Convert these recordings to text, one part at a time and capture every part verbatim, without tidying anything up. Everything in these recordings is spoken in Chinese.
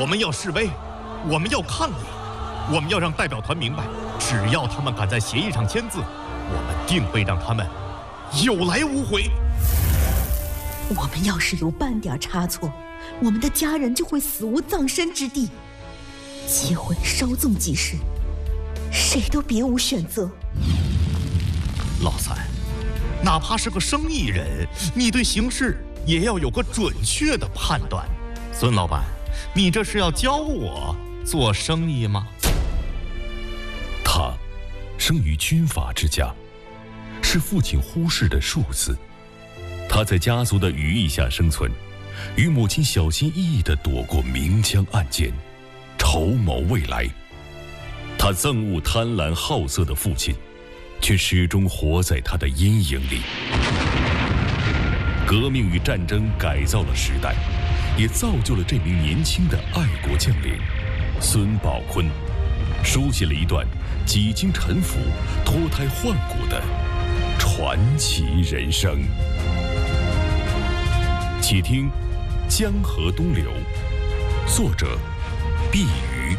我们要示威，我们要抗议，我们要让代表团明白，只要他们敢在协议上签字，我们定会让他们有来无回。 我们要是有半点差错，我们的家人就会死无葬身之地。结婚稍纵即逝，谁都别无选择。 老三，哪怕是个生意人，你对形势也要有个准确的判断。孙老板，你这是要教我做生意吗？ 他生于军阀之家，是父亲忽视的庶子。他在家族的羽翼下生存，与母亲小心翼翼地躲过明枪暗箭，筹谋未来。他憎恶贪婪好色的父亲，却始终活在他的阴影里。革命与战争改造了时代，也造就了这名年轻的爱国将领孙宝坤，书写了一段几经沉浮、脱胎换骨的传奇人生。且听《江河东流》，作者毕瑜。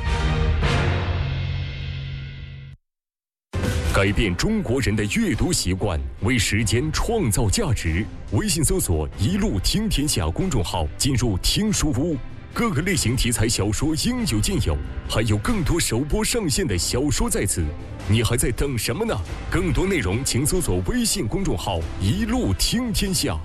改变中国人的阅读习惯，为时间创造价值。微信搜索“一路听天下”公众号，进入听书屋，各个类型题材小说应有尽有，还有更多首播上线的小说在此，你还在等什么呢？更多内容请搜索微信公众号“一路听天下”。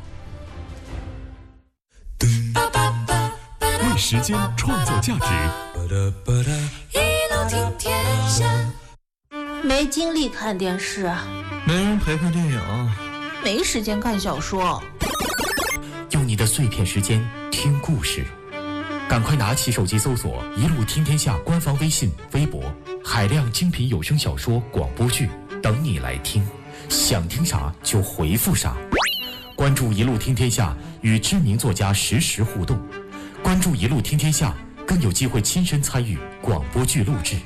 为时间创造价值， 一路听天下。没精力看电视， 没人陪看电影， 没时间看小说。 用你的碎片时间听故事，赶快拿起手机搜索“一路听天下”官方微信、微博，海量精品有声小说、广播剧等你来听。想听啥就回复啥。关注“一路听天下”，与知名作家实时互动。关注“一路听天下”，更有机会亲身参与广播剧录制。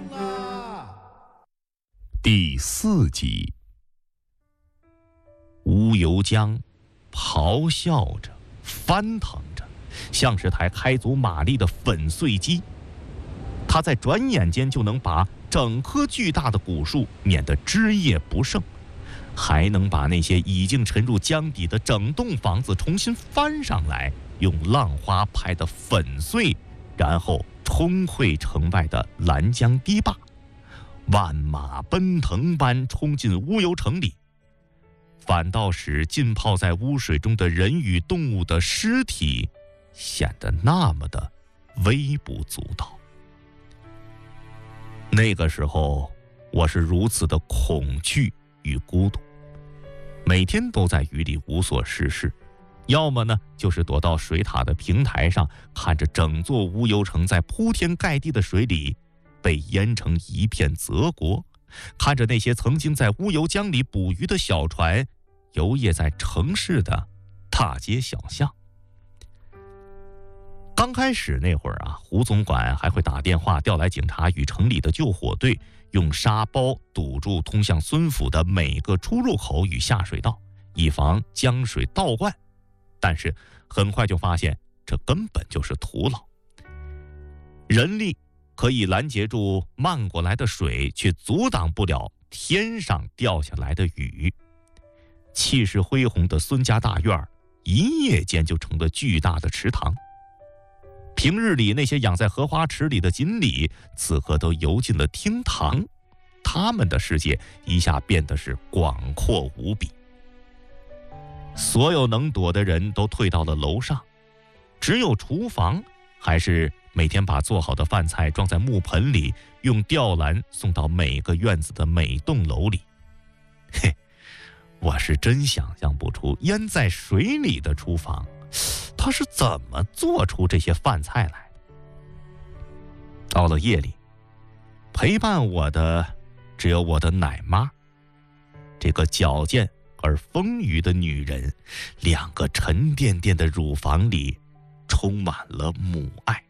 第四集，乌油浆咆哮着，翻腾着，像是台开足马力的粉碎机。它在转眼间就能把整棵巨大的古树碾得枝叶不剩，还能把那些已经沉入江底的整栋房子重新翻上来，用浪花拍得粉碎，然后冲汇城外的兰江堤坝。万马奔腾般冲进乌油城里，反倒使浸泡在污水中的人与动物的尸体显得那么的微不足道。那个时候，我是如此的恐惧与孤独，每天都在雨里无所事事，要么呢就是躲到水塔的平台上，看着整座乌油城在铺天盖地的水里被淹成一片泽国，看着那些曾经在乌油江里捕鱼的小船游曳在城市的大街小巷。刚开始那会儿啊，胡总管还会打电话调来警察与城里的救火队，用沙包堵住通向孙府的每个出入口与下水道，以防江水倒灌。但是很快就发现这根本就是徒劳，人力可以拦截住漫过来的水，却阻挡不了天上掉下来的雨。气势恢宏的孙家大院一夜间就成了巨大的池塘。平日里那些养在荷花池里的锦鲤，此刻都游进了厅堂，他们的世界一下变得是广阔无比。所有能躲的人都退到了楼上，只有厨房还是每天把做好的饭菜装在木盆里，用吊篮送到每个院子的每栋楼里。嘿，我是真想象不出淹在水里的厨房，他是怎么做出这些饭菜来的。到了夜里，陪伴我的只有我的奶妈，这个矫健而丰腴的女人，两个沉甸甸的乳房里充满了母爱。